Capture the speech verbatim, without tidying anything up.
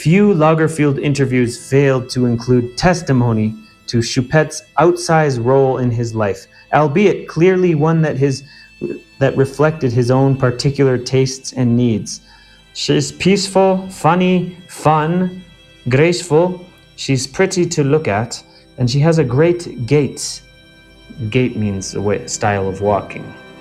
few Lagerfield interviews failed to include testimony to Choupette's outsized role in his life, albeit clearly one that his that reflected his own particular tastes and needs. She's peaceful, funny, fun, graceful. She's pretty to look at, and she has a great gait. Gait means a way, style of walking.